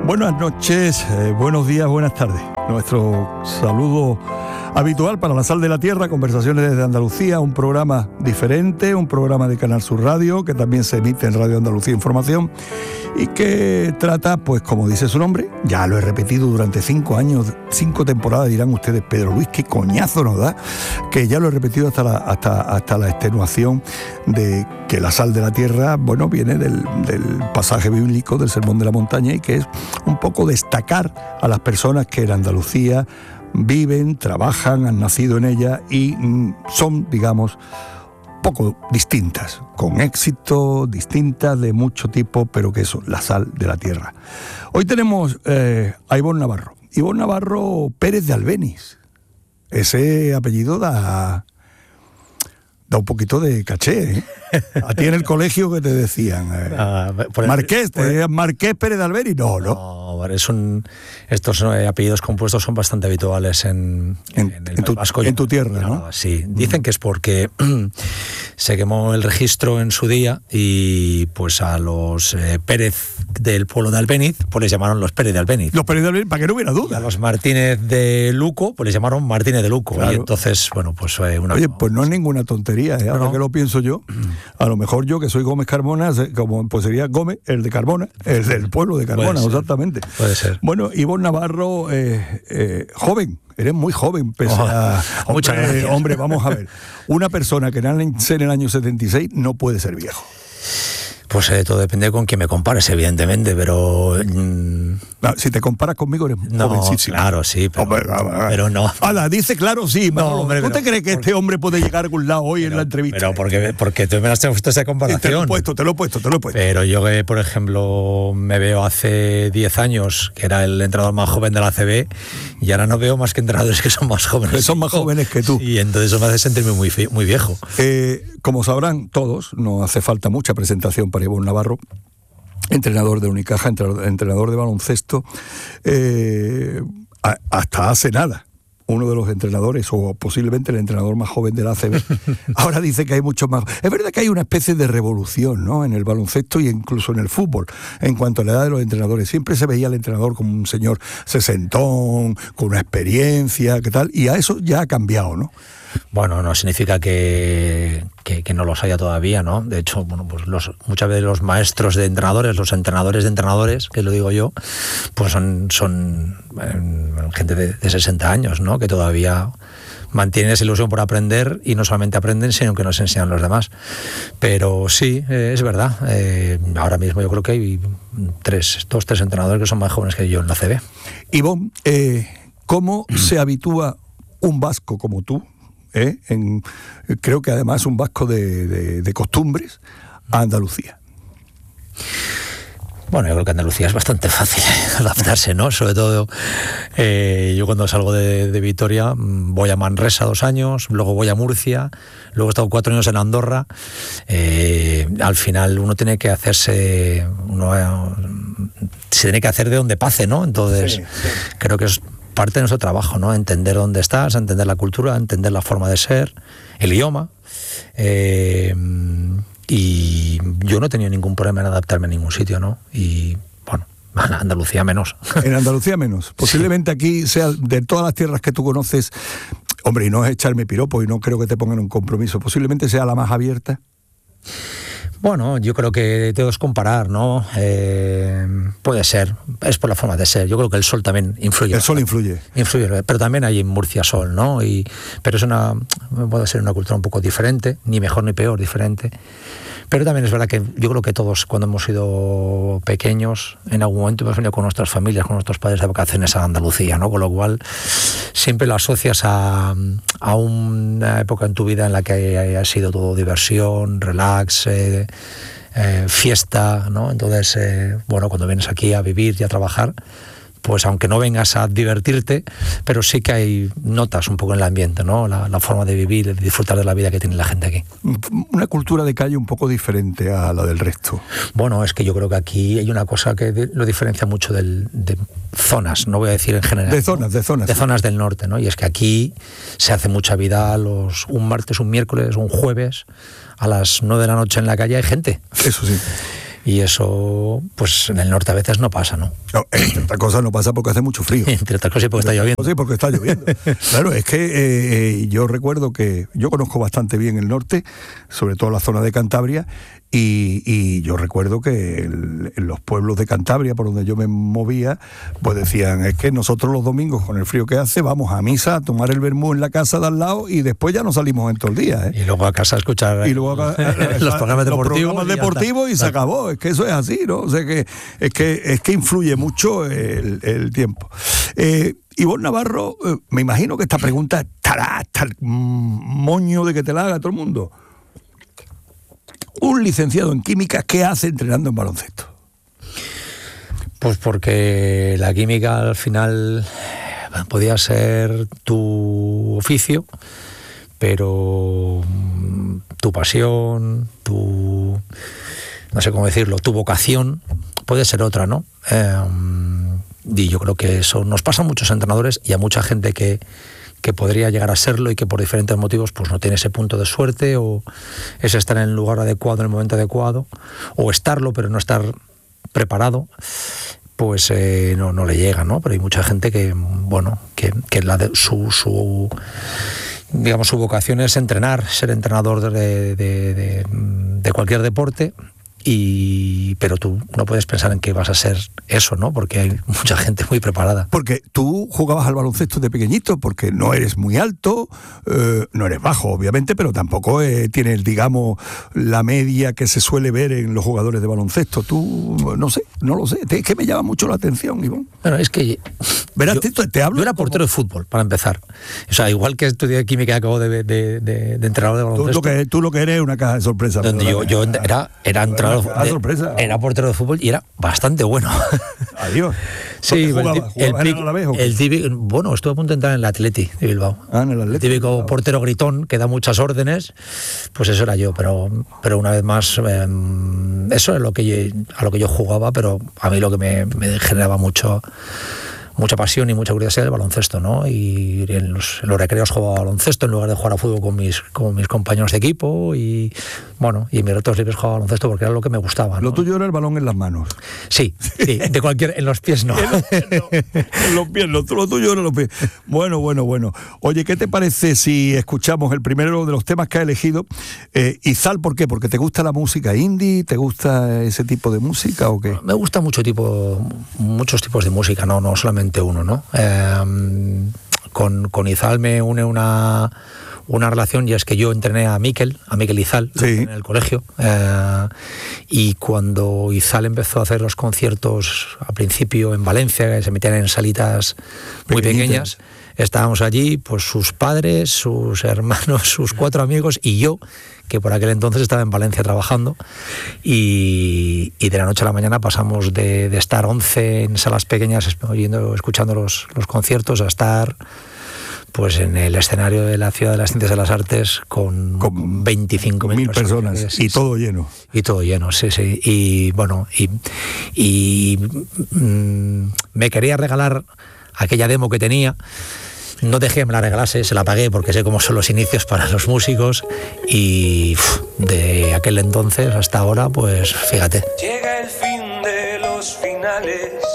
Buenas noches, buenos días, buenas tardes. Nuestro saludo habitual para La Sal de la Tierra, Conversaciones desde Andalucía, un programa diferente, un programa de Canal Sur Radio, que también se emite en Radio Andalucía Información y que trata, pues como dice su nombre, ya lo he repetido durante 5 años, 5 temporadas, dirán ustedes, Pedro Luis, qué coñazo nos da, que ya lo he repetido hasta la extenuación, de que la sal de la tierra, bueno, viene del pasaje bíblico del Sermón de la Montaña, y que es un poco destacar a las personas que en Andalucía viven, trabajan, han nacido en ella y son, digamos, poco distintas, con éxito, distintas de mucho tipo, pero que eso, la sal de la tierra. Hoy tenemos a Ivonne Navarro. Ivonne Navarro Pérez de Albéniz. Ese apellido da un poquito de caché, ¿eh? A ti en el colegio que te decían Marqués, te decían Marqués Pérez de Albéniz. No, estos apellidos compuestos son bastante habituales en el vasco. En tu tierra, ¿no? Sí, dicen que es porque se quemó el registro en su día y pues a los Pérez del pueblo de Albéniz pues les llamaron los Pérez de Albéniz. Los Pérez de Albéniz, para que no hubiera duda. Y a los Martínez de Luco pues les llamaron Martínez de Luco. Claro. Y entonces, bueno, pues Oye, pues no es ninguna tontería, ¿eh? Ahora que lo pienso yo, a lo mejor yo que soy Gómez Carmona, pues sería Gómez, el de Carmona, el del pueblo de Carmona, exactamente. Puede ser. Bueno, Ivonne Navarro, joven, eres muy joven, pese a... Muchas gracias. Hombre, vamos a ver, una persona que nace en el año 76 no puede ser viejo. Pues todo depende con quién me compares, evidentemente, pero... No, si te comparas conmigo eres jovencísimo. Claro, sí, pero no. Ala, dice claro, sí. No, hombre, ¿Tú te crees que este hombre puede llegar a algún lado hoy en la entrevista? Pero porque tú me has puesto esa comparación. Te lo he puesto. Pero yo que, por ejemplo, me veo hace 10 años, que era el entrenador más joven de la ACB, y ahora no veo más que entrenadores que son más jóvenes. Que son más jóvenes que tú. Y entonces eso me hace sentirme muy viejo. Como sabrán todos, no hace falta mucha presentación para Ivonne Navarro, entrenador de Unicaja, entrenador de baloncesto, hasta hace nada, uno de los entrenadores, o posiblemente el entrenador más joven de la ACB. Ahora dice que hay muchos más. Es verdad que hay una especie de revolución, ¿no?, en el baloncesto y incluso en el fútbol, en cuanto a la edad de los entrenadores. Siempre se veía al entrenador como un señor sesentón, con una experiencia, ¿qué tal? Y a eso ya ha cambiado, ¿no? Bueno, no significa que no los haya todavía, ¿no? De hecho, bueno, pues muchas veces los maestros de entrenadores, los entrenadores de entrenadores, que lo digo yo, pues son gente de 60 años, ¿no?, que todavía mantienen esa ilusión por aprender, y no solamente aprenden, sino que nos enseñan los demás. Pero sí, es verdad. Ahora mismo yo creo que hay 3 entrenadores que son más jóvenes que yo en la CB. Ivonne, ¿cómo se habitúa un vasco como tú? Creo que además un vasco de costumbres, a Andalucía. Bueno, yo creo que Andalucía es bastante fácil adaptarse, ¿no? Sobre todo, yo cuando salgo de Vitoria voy a Manresa 2 años, luego voy a Murcia, luego he estado 4 años en Andorra. Al final uno tiene que se tiene que hacer de donde pase, ¿no? Entonces, creo que es parte de nuestro trabajo, ¿no? Entender dónde estás, entender la cultura, entender la forma de ser, el idioma. Y yo no he tenido ningún problema en adaptarme a ningún sitio, ¿no? Y bueno, en Andalucía menos. En Andalucía menos. Posiblemente aquí sea, de todas las tierras que tú conoces, hombre, y no es echarme piropo y no creo que te pongan un compromiso, posiblemente sea la más abierta. Bueno, yo creo que todo es comparar, ¿no? Puede ser, es por la forma de ser. Yo creo que el sol también influye. El sol influye. Influye, pero también hay en Murcia sol, ¿no? Pero puede ser una cultura un poco diferente, ni mejor ni peor, diferente. Pero también es verdad que yo creo que todos, cuando hemos sido pequeños, en algún momento hemos venido con nuestras familias, con nuestros padres de vacaciones a Andalucía, ¿no? Con lo cual siempre lo asocias a una época en tu vida en la que haya sido todo diversión, relax, fiesta, ¿no? Entonces, bueno, cuando vienes aquí a vivir y a trabajar, pues aunque no vengas a divertirte, pero sí que hay notas un poco en el ambiente, ¿no? La forma de vivir, de disfrutar de la vida que tiene la gente aquí. Una cultura de calle un poco diferente a la del resto. Bueno, es que yo creo que aquí hay una cosa que lo diferencia mucho de zonas, no voy a decir en general. De zonas, ¿no? De zonas del norte, ¿no? Y es que aquí se hace mucha vida un martes, un miércoles, un jueves, a las 9 de la noche en la calle hay gente. Eso sí. Y eso, pues en el norte a veces no pasa, ¿no? No, entre otras cosas no pasa porque hace mucho frío. Entre otras cosas y porque está lloviendo. Sí, porque está lloviendo. Claro, es que yo recuerdo que yo conozco bastante bien el norte, sobre todo la zona de Cantabria, y yo recuerdo que en los pueblos de Cantabria, por donde yo me movía, pues decían, es que nosotros los domingos, con el frío que hace, vamos a misa, a tomar el vermú en la casa de al lado y después ya no salimos en todo el día. Y luego a casa a escuchar los programas deportivos y se acabó. Es que eso es así, ¿no? O sea que es que influye mucho el tiempo. Ivonne Navarro, me imagino que esta pregunta estará hasta el moño de que te la haga todo el mundo. Un licenciado en química, ¿qué hace entrenando en baloncesto? Pues porque la química al final podía ser tu oficio, pero tu pasión, no sé cómo decirlo, tu vocación puede ser otra, ¿no? Y yo creo que eso nos pasa a muchos entrenadores y a mucha gente que podría llegar a serlo y que por diferentes motivos pues no tiene ese punto de suerte, o es estar en el lugar adecuado, en el momento adecuado, o estarlo pero no estar preparado, pues no le llega, ¿no? Pero hay mucha gente que, bueno, que su vocación es entrenar, ser entrenador de cualquier deporte. Pero tú no puedes pensar en que vas a ser eso, ¿no? Porque hay mucha gente muy preparada. Porque tú jugabas al baloncesto de pequeñito, porque no eres muy alto, no eres bajo, obviamente, pero tampoco tienes, digamos, la media que se suele ver en los jugadores de baloncesto. Tú, no lo sé. Es que me llama mucho la atención, Ivonne. Bueno, es que... Verás, te hablo... Yo era portero de fútbol, para empezar. O sea, igual que estudié química y acabo de entrenador de baloncesto. Tú lo que eres es una caja de sorpresa. Yo era entrenador. Era portero de fútbol y era bastante bueno. Adiós. Sí, ¿Jugaba en Alavés o qué? el típico, bueno, estuve a punto de entrar en el Atleti de Bilbao. En el Atleti. El típico portero gritón que da muchas órdenes, pues eso era yo, pero una vez más, eso es a lo que yo jugaba, pero a mí lo que me generaba mucha pasión y mucha curiosidad del baloncesto, ¿no? Y en los recreos jugaba baloncesto en lugar de jugar a fútbol con mis compañeros de equipo, y bueno, y en mis ratos libres jugaba baloncesto porque era lo que me gustaba, ¿no? Lo tuyo era el balón en las manos. Sí, en los pies no. En los pies no, lo tuyo era en los pies. Bueno. Oye, ¿qué te parece si escuchamos el primero de los temas que has elegido? Izal, ¿por qué? ¿Porque te gusta la música indie? ¿Te gusta ese tipo de música o qué? Me gusta muchos tipos de música, no solamente uno, ¿no? Con Izal me une una relación, y es que yo entrené a Mikel Izal, sí, en el colegio, y cuando Izal empezó a hacer los conciertos al principio en Valencia, que se metían en salitas muy pequeñas, estábamos allí, pues sus padres, sus hermanos, sus 4 amigos y yo, que por aquel entonces estaba en Valencia trabajando, y de la noche a la mañana pasamos de estar 11 en salas pequeñas escuchando los conciertos a estar pues en el escenario de la Ciudad de las Ciencias y las Artes con 25.000 personas y todo lleno. Y todo lleno, sí. Y bueno, y me quería regalar aquella demo que tenía. No dejé que me la regalase, se la pagué porque sé cómo son los inicios para los músicos, y de aquel entonces hasta ahora, pues fíjate. Llega el fin de los finales,